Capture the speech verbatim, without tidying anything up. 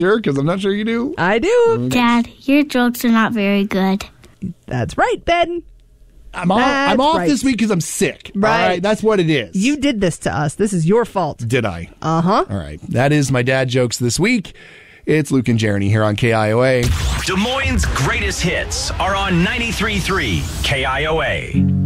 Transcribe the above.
Sure, because I'm not sure you do. I do. Dad, your jokes are not very good. That's right, Ben. I'm off, I'm off right. this week because I'm sick. Right. All right. That's what it is. You did this to us. This is your fault. Did I? Uh-huh. All right. That is my dad jokes this week. It's Luke and Jeremy here on K I O A. Des Moines' greatest hits are on ninety-three point three K I O A.